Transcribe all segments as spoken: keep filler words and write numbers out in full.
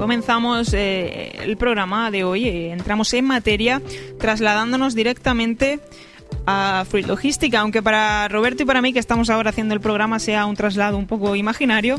comenzamos eh, el programa de hoy, eh, entramos en materia trasladándonos directamente a Fruit Logística, aunque para Roberto y para mí, que estamos ahora haciendo el programa, sea un traslado un poco imaginario.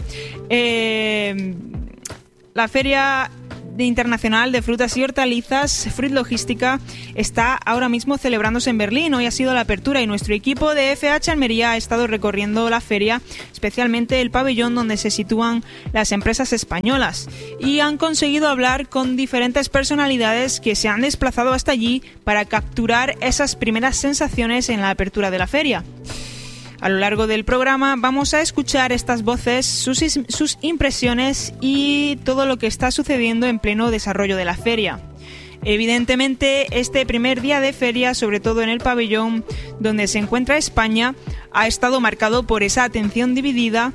Eh, la Feria Internacional de Frutas y Hortalizas, Fruit Logística, está ahora mismo celebrándose en Berlín. Hoy ha sido la apertura y nuestro equipo de F H Almería ha estado recorriendo la feria, especialmente el pabellón donde se sitúan las empresas españolas, y han conseguido hablar con diferentes personalidades que se han desplazado hasta allí para capturar esas primeras sensaciones en la apertura de la feria. A lo largo del programa vamos a escuchar estas voces, sus, sus impresiones y todo lo que está sucediendo en pleno desarrollo de la feria. Evidentemente, este primer día de feria, sobre todo en el pabellón donde se encuentra España, ha estado marcado por esa atención dividida,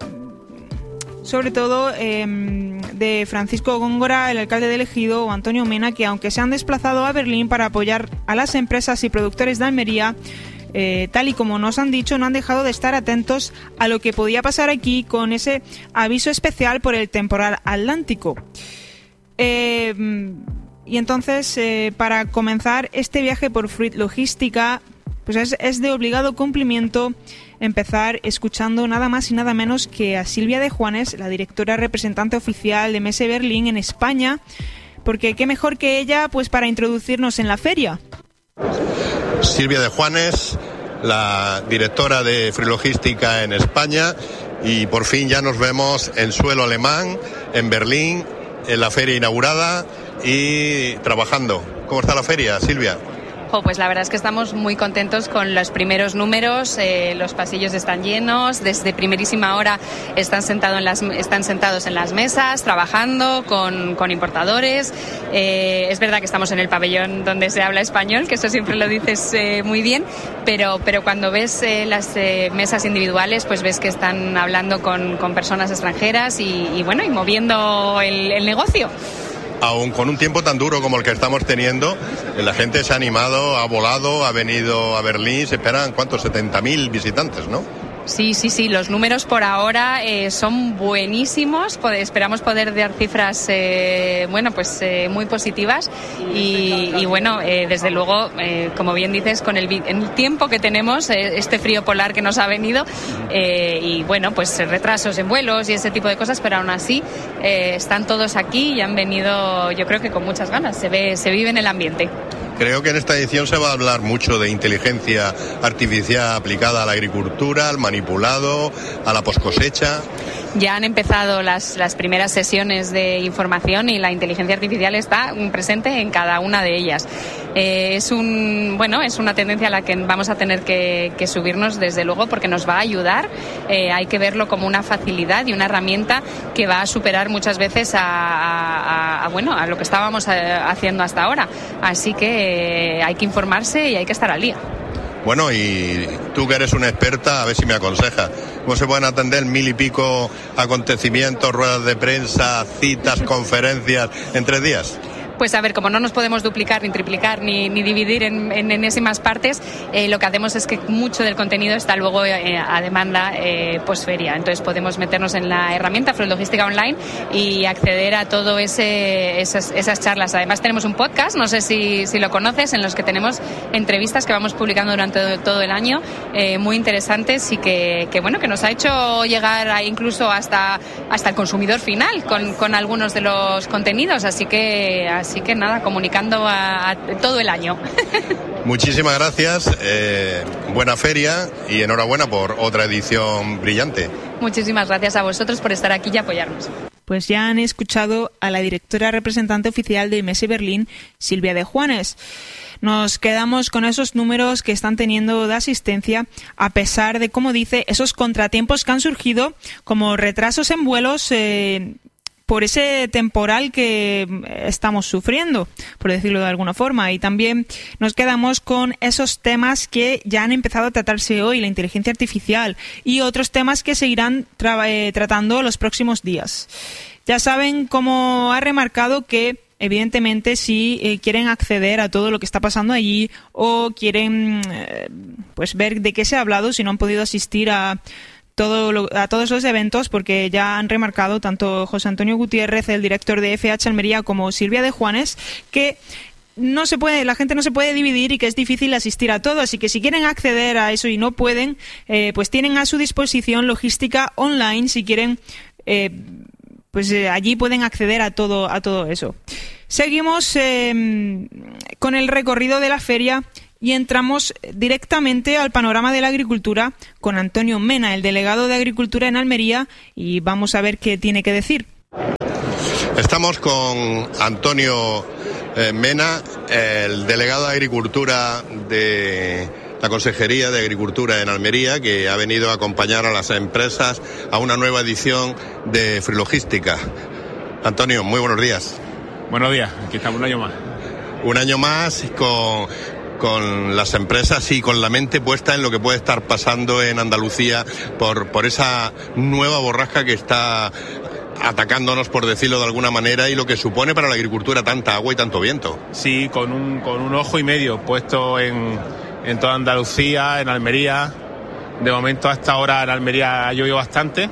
sobre todo eh, de Francisco Góngora, el alcalde del Ejido, o Antonio Mena, que aunque se han desplazado a Berlín para apoyar a las empresas y productores de Almería, Eh, tal y como nos han dicho, no han dejado de estar atentos a lo que podía pasar aquí con ese aviso especial por el temporal atlántico. Eh, y entonces, eh, para comenzar este viaje por Fruit Logística, pues es, es de obligado cumplimiento empezar escuchando nada más y nada menos que a Silvia de Juanes, la directora representante oficial de Messe Berlín en España, porque qué mejor que ella pues para introducirnos en la feria. Silvia de Juanes, la directora de Fruit Logística en España, y por fin ya nos vemos en suelo alemán, en Berlín, en la feria inaugurada y trabajando. ¿Cómo está la feria, Silvia? Oh, pues la verdad es que estamos muy contentos con los primeros números, eh, los pasillos están llenos, desde primerísima hora están, sentado en las, están sentados en las mesas, trabajando con, con importadores. Eh, es verdad que estamos en el pabellón donde se habla español, que eso siempre lo dices eh, muy bien, pero, pero cuando ves eh, las eh, mesas individuales, pues ves que están hablando con, con personas extranjeras y, y bueno, y moviendo el, el negocio. Aún con un tiempo tan duro como el que estamos teniendo, la gente se ha animado, ha volado, ha venido a Berlín. Se esperan, ¿cuántos? setenta mil visitantes, ¿no? Sí, sí, sí, los números por ahora eh, son buenísimos. Pod- esperamos poder dar cifras, eh, bueno, pues eh, muy positivas y, y bueno, eh, desde luego, eh, como bien dices, con el, vi- el tiempo que tenemos, eh, este frío polar que nos ha venido eh, y bueno, pues retrasos en vuelos y ese tipo de cosas, pero aún así eh, están todos aquí y han venido, yo creo que con muchas ganas. Se ve, se vive en el ambiente. Creo que en esta edición se va a hablar mucho de inteligencia artificial aplicada a la agricultura, al manipulado, a la poscosecha. Ya han empezado las, las primeras sesiones de información y la inteligencia artificial está presente en cada una de ellas. Eh, es un bueno es una tendencia a la que vamos a tener que, que subirnos, desde luego, porque nos va a ayudar. Eh, hay que verlo como una facilidad y una herramienta que va a superar muchas veces a, a, a bueno a lo que estábamos haciendo hasta ahora. Así que eh, hay que informarse y hay que estar al día. Bueno, y tú que eres una experta, a ver si me aconsejas. ¿Cómo se pueden atender mil y pico acontecimientos, ruedas de prensa, citas, conferencias en tres días? Pues a ver, como no nos podemos duplicar, ni triplicar, ni, ni dividir en, en enésimas partes, eh, lo que hacemos es que mucho del contenido está luego eh, a demanda eh, posferia. Entonces podemos meternos en la herramienta Fruit Logística Online y acceder a todo ese esas, esas charlas. Además tenemos un podcast, no sé si, si lo conoces, en los que tenemos entrevistas que vamos publicando durante todo, todo el año, eh, muy interesantes y que, que bueno que nos ha hecho llegar a incluso hasta, hasta el consumidor final con, con algunos de los contenidos. Así que Así que nada, comunicando a, a todo el año. Muchísimas gracias, eh, buena feria y enhorabuena por otra edición brillante. Muchísimas gracias a vosotros por estar aquí y apoyarnos. Pues ya han escuchado a la directora representante oficial de Messe Berlín, Silvia de Juanes. Nos quedamos con esos números que están teniendo de asistencia, a pesar de, como dice, esos contratiempos que han surgido, como retrasos en vuelos, eh, por ese temporal que estamos sufriendo, por decirlo de alguna forma. Y también nos quedamos con esos temas que ya han empezado a tratarse hoy, la inteligencia artificial, y otros temas que seguirán tra- eh, tratando los próximos días. Ya saben, como ha remarcado, que evidentemente si eh, quieren acceder a todo lo que está pasando allí o quieren eh, pues ver de qué se ha hablado, si no han podido asistir a todo lo, a todos los eventos, porque ya han remarcado tanto José Antonio Gutiérrez, el director de F H Almería, como Silvia de Juanes, que no se puede, la gente no se puede dividir y que es difícil asistir a todo, así que si quieren acceder a eso y no pueden, eh, pues tienen a su disposición logística online. Si quieren, eh, pues eh, allí pueden acceder a todo, a todo eso. Seguimos eh, con el recorrido de la feria y entramos directamente al panorama de la agricultura con Antonio Mena, el delegado de Agricultura en Almería, y vamos a ver qué tiene que decir. Estamos con Antonio eh, Mena, el delegado de Agricultura de la Consejería de Agricultura en Almería, que ha venido a acompañar a las empresas a una nueva edición de Frilogística. Antonio, muy buenos días. Buenos días, aquí estamos un año más. Un año más con, con las empresas y con la mente puesta en lo que puede estar pasando en Andalucía por, por esa nueva borrasca que está atacándonos, por decirlo de alguna manera, y lo que supone para la agricultura tanta agua y tanto viento. Sí, con un, con un ojo y medio puesto en, en toda Andalucía, en Almería. De momento hasta ahora en Almería ha llovido bastante.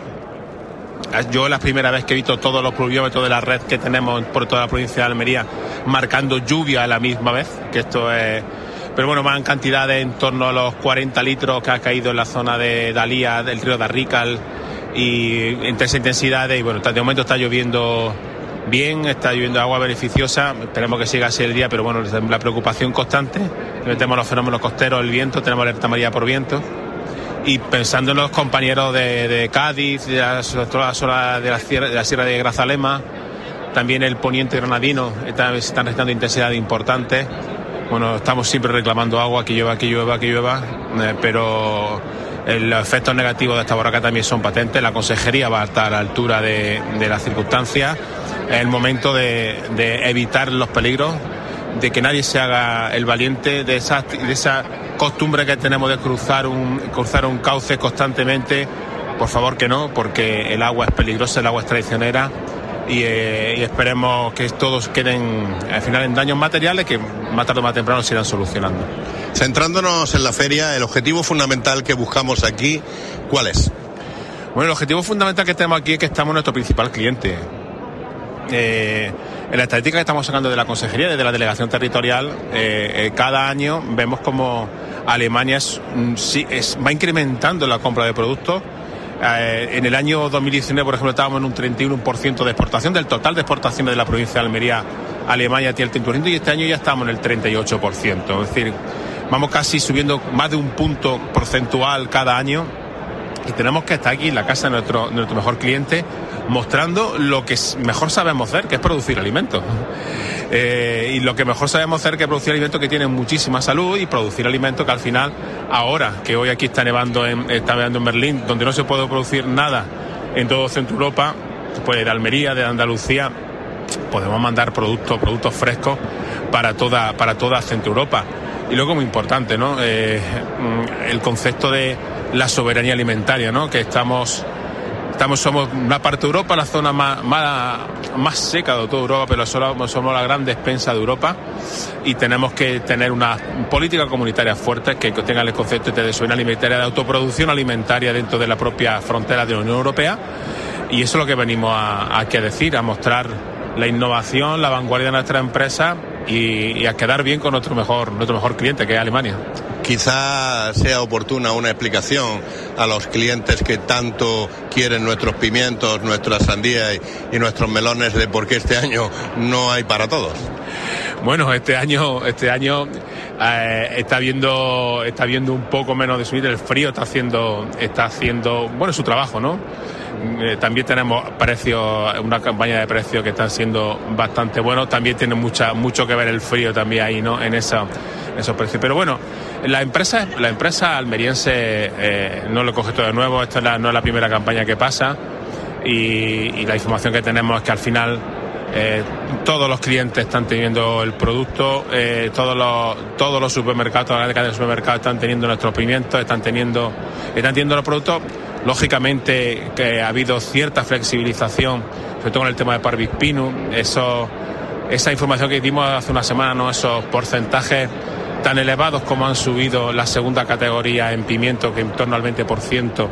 Yo es la primera vez que he visto todos los pluviómetros de la red que tenemos por toda la provincia de Almería marcando lluvia a la misma vez, que esto es... Pero bueno, más en cantidades en torno a los cuarenta litros que ha caído en la zona de Dalía, del río de Arrical, y entre esa intensidad, y bueno, de momento está lloviendo bien, está lloviendo agua beneficiosa, esperemos que siga así el día, pero bueno, la preocupación constante, tenemos los fenómenos costeros, el viento, tenemos alerta amarilla por viento, y pensando en los compañeros de, de Cádiz, de la, toda la zona de la, sierra, de la Sierra de Grazalema, también el poniente granadino, está, están restando intensidad importante. Bueno, estamos siempre reclamando agua, que llueva, que llueva, que llueva, eh, pero los efectos negativos de esta borrasca también son patentes. La consejería va a estar a la altura de, de las circunstancias. Es el momento de, de evitar los peligros, de que nadie se haga el valiente de esa, de esa costumbre que tenemos de cruzar un, cruzar un cauce constantemente. Por favor que no, porque el agua es peligrosa, el agua es traicionera. Y, eh, y esperemos que todos queden al final en daños materiales que más tarde o más temprano se irán solucionando. Centrándonos en la feria, el objetivo fundamental que buscamos aquí, ¿cuál es? Bueno, el objetivo fundamental que tenemos aquí es que estamos nuestro principal cliente. Eh, en la estadística que estamos sacando de la consejería, desde la delegación territorial, eh, eh, cada año vemos como Alemania es, sí, es, va incrementando la compra de productos. Eh, en el año dos mil diecinueve, por ejemplo, estábamos en un treinta y uno por ciento de exportación del total de exportaciones de la provincia de Almería. Alemania tiene el treinta por ciento y este año ya estamos en el treinta y ocho por ciento. Es decir, vamos casi subiendo más de un punto porcentual cada año y tenemos que estar aquí en la casa de nuestro, nuestro mejor cliente mostrando lo que mejor sabemos hacer, que es producir alimentos. Eh, y lo que mejor sabemos hacer que es producir alimentos que tienen muchísima salud y producir alimentos que al final, ahora que hoy aquí está nevando en, está nevando en Berlín, donde no se puede producir nada en todo Centro Europa, pues de Almería, de Andalucía, podemos mandar productos, productos frescos para toda, para toda Centro Europa. Y luego muy importante, ¿no? Eh, el concepto de la soberanía alimentaria, ¿no? Que estamos Estamos, somos una parte de Europa, la zona más, más, más seca de toda Europa, pero somos, somos la gran despensa de Europa y tenemos que tener una política comunitaria fuerte que tenga el concepto de soberanía alimentaria, de autoproducción alimentaria dentro de la propia frontera de la Unión Europea, y eso es lo que venimos a, a, que decir, a mostrar la innovación, la vanguardia de nuestra empresa y, y a quedar bien con nuestro mejor, nuestro mejor cliente, que es Alemania. Quizá sea oportuna una explicación a los clientes que tanto quieren nuestros pimientos, nuestras sandías y, y nuestros melones de por qué este año no hay para todos. Bueno, este año, este año eh, está viendo, está viendo un poco menos de subir. El frío está haciendo, está haciendo, bueno, su trabajo, ¿no? Eh, también tenemos precios, una campaña de precios que están siendo bastante buenos. También tiene mucha, mucho que ver el frío también ahí, ¿no? En esa, esos precios. Pero bueno, la empresa, la empresa almeriense eh, no lo coge todo de nuevo. Esta es la, no es la primera campaña que pasa y, y la información que tenemos es que al final eh, todos los clientes están teniendo el producto, eh, todos los todos los supermercados, todas las cadenas de supermercados están teniendo nuestros pimientos, están teniendo, están teniendo los productos. Lógicamente que ha habido cierta flexibilización, sobre todo en el tema de Parvis Pinus, eso, esa información que dimos hace una semana, ¿no? Esos porcentajes tan elevados como han subido la segunda categoría en pimiento, que en torno al veinte por ciento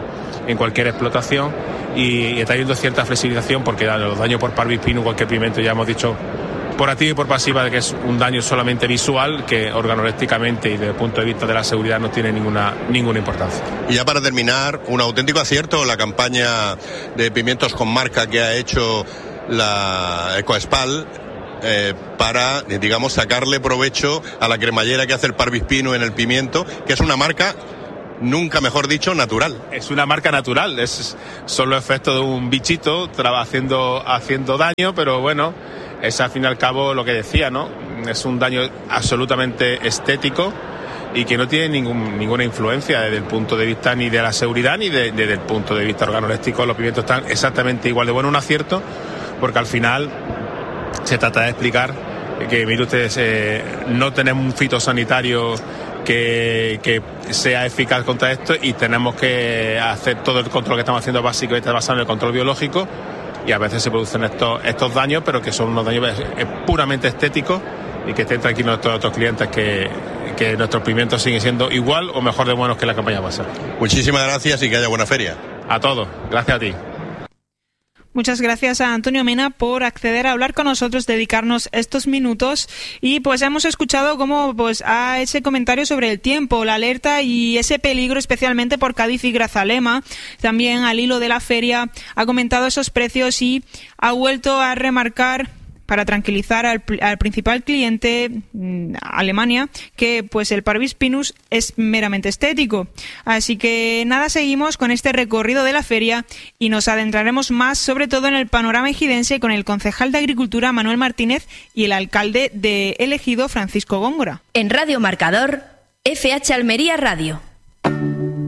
en cualquier explotación, y, y está habiendo cierta flexibilización porque los daños por Parvis pinus, cualquier pimiento, ya hemos dicho por activa y por pasiva de que es un daño solamente visual, que organolépticamente y desde el punto de vista de la seguridad no tiene ninguna ninguna importancia. Y ya para terminar, un auténtico acierto la campaña de pimientos con marca que ha hecho la Ecoespal eh, para, digamos, sacarle provecho a la cremallera que hace el Parvis pinus en el pimiento, que es una marca, nunca mejor dicho, natural. Es una marca natural, es solo efecto de un bichito haciendo, haciendo daño, pero bueno, es al fin y al cabo lo que decía, ¿no? Es un daño absolutamente estético y que no tiene ningún, ninguna influencia desde el punto de vista ni de la seguridad ni de, desde el punto de vista organoléptico. Los pimientos están exactamente igual de bueno, un acierto, porque al final se trata de explicar que, mire ustedes, eh, no tenemos un fitosanitario que, que sea eficaz contra esto, y tenemos que hacer todo el control que estamos haciendo básico, está basado en el control biológico, y a veces se producen estos, estos daños, pero que son unos daños puramente estéticos, y que estén tranquilos nuestros otros clientes que, que nuestros pimientos siguen siendo igual o mejor de buenos que la campaña pasada. Muchísimas gracias y que haya buena feria. A todos, gracias a ti. Muchas gracias a Antonio Mena por acceder a hablar con nosotros, dedicarnos estos minutos, y pues hemos escuchado cómo pues ha ese comentario sobre el tiempo, la alerta y ese peligro especialmente por Cádiz y Grazalema. También al hilo de la feria ha comentado esos precios y ha vuelto a remarcar, para tranquilizar al, al principal cliente, mmm, Alemania, que pues el Parvis pinus es meramente estético. Así que nada, seguimos con este recorrido de la feria y nos adentraremos más sobre todo en el panorama ejidense con el concejal de Agricultura Manuel Martínez y el alcalde de El Ejido Francisco Góngora. En Radio Marcador, F H Almería Radio.